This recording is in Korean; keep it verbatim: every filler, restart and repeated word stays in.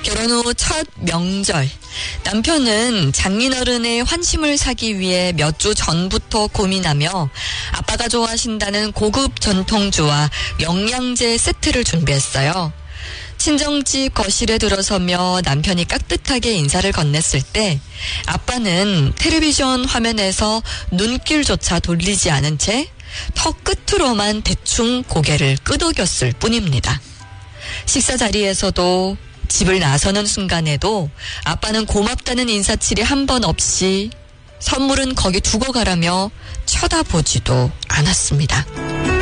결혼 후 첫 명절. 남편은 장인어른의 환심을 사기 위해 몇 주 전부터 고민하며 아빠가 좋아하신다는 고급 전통주와 영양제 세트를 준비했어요. 친정집 거실에 들어서며 남편이 깍듯하게 인사를 건넸을 때 아빠는 텔레비전 화면에서 눈길조차 돌리지 않은 채 턱 끝으로만 대충 고개를 끄덕였을 뿐입니다. 식사 자리에서도 집을 나서는 순간에도 아빠는 고맙다는 인사치레 한 번 없이 선물은 거기 두고 가라며 쳐다보지도 않았습니다.